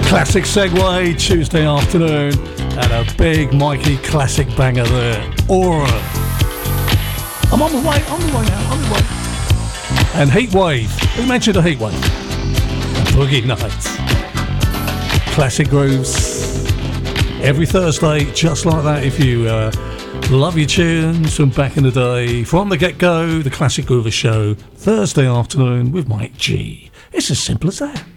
Classic segue, Tuesday afternoon, and a big Mikey classic banger there. Aura. I'm on the way now. And Heatwave. Who mentioned a Heatwave? And Boogie Nights. Classic grooves. Every Thursday, just like that. If you love your tunes from back in the day, from the get-go, the Classic Groover Show, Thursday afternoon with Mike G. It's as simple as that.